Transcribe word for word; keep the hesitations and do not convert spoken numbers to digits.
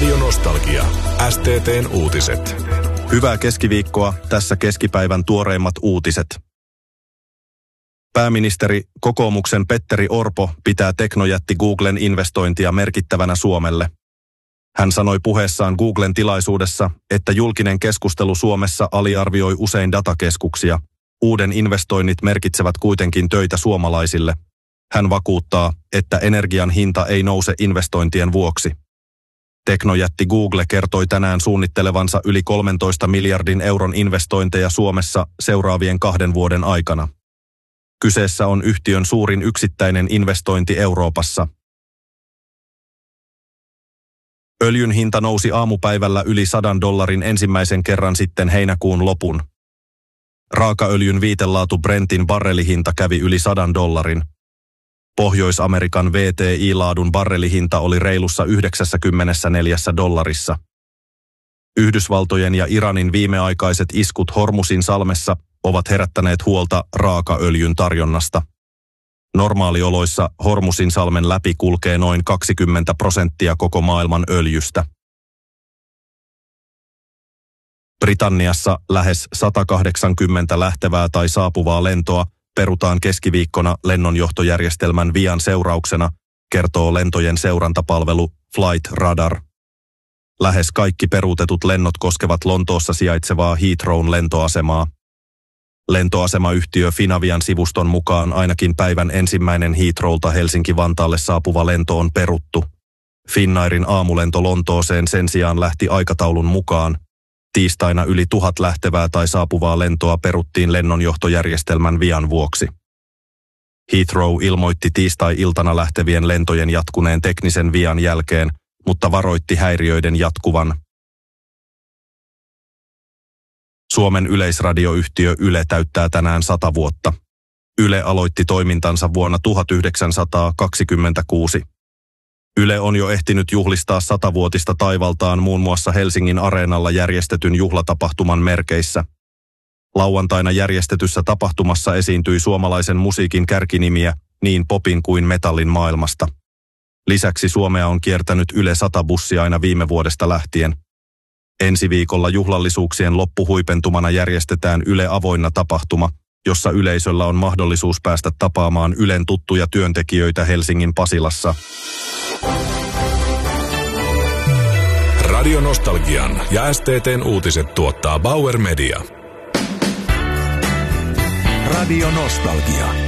Radio Nostalgia. S T T:n uutiset. Hyvää keskiviikkoa, tässä keskipäivän tuoreimmat uutiset. Pääministeri kokoomuksen Petteri Orpo pitää teknojätti Googlen investointia merkittävänä Suomelle. Hän sanoi puheessaan Googlen tilaisuudessa, että julkinen keskustelu Suomessa aliarvioi usein datakeskuksia. Uuden investoinnit merkitsevät kuitenkin töitä suomalaisille. Hän vakuuttaa, että energian hinta ei nouse investointien vuoksi. Teknojätti Google kertoi tänään suunnittelevansa yli kolmentoista miljardin euron investointeja Suomessa seuraavien kahden vuoden aikana. Kyseessä on yhtiön suurin yksittäinen investointi Euroopassa. Öljyn hinta nousi aamupäivällä yli sadan dollarin ensimmäisen kerran sitten heinäkuun lopun. Raakaöljyn viitelaatu Brentin barrelihinta kävi yli sadan dollarin. Pohjois-Amerikan V T I-laadun barrelihinta oli reilussa yhdeksänkymmentäneljä dollarissa. Yhdysvaltojen ja Iranin viimeaikaiset iskut Hormusin salmessa ovat herättäneet huolta raakaöljyn tarjonnasta. Normaalioloissa Hormusin salmen läpi kulkee noin kaksikymmentä prosenttia koko maailman öljystä. Britanniassa lähes sata kahdeksankymmentä lähtevää tai saapuvaa lentoa perutaan keskiviikkona lennonjohtojärjestelmän vian seurauksena, kertoo lentojen seurantapalvelu Flight Radar. Lähes kaikki peruutetut lennot koskevat Lontoossa sijaitsevaa Heathrown lentoasemaa. Lentoasemayhtiö Finavian sivuston mukaan ainakin päivän ensimmäinen Heathrowlta Helsinki-Vantaalle saapuva lento on peruttu. Finnairin aamulento Lontooseen sen sijaan lähti aikataulun mukaan. Tiistaina yli tuhat lähtevää tai saapuvaa lentoa peruttiin lennonjohtojärjestelmän vian vuoksi. Heathrow ilmoitti tiistai-iltana lähtevien lentojen jatkuneen teknisen vian jälkeen, mutta varoitti häiriöiden jatkuvan. Suomen yleisradioyhtiö Yle täyttää tänään sata vuotta. Yle aloitti toimintansa vuonna tuhatyhdeksänsataakaksikymmentäkuusi. Yle on jo ehtinyt juhlistaa satavuotista taivaltaan muun muassa Helsingin Areenalla järjestetyn juhlatapahtuman merkeissä. Lauantaina järjestetyssä tapahtumassa esiintyi suomalaisen musiikin kärkinimiä niin popin kuin metallin maailmasta. Lisäksi Suomea on kiertänyt Yle sata-bussi aina viime vuodesta lähtien. Ensi viikolla juhlallisuuksien loppuhuipentumana järjestetään Yle avoinna tapahtuma, jossa yleisöllä on mahdollisuus päästä tapaamaan Ylen tuttuja työntekijöitä Helsingin Pasilassa. Radio Nostalgian ja S T T:n uutiset tuottaa Bauer Media. Radio Nostalgia.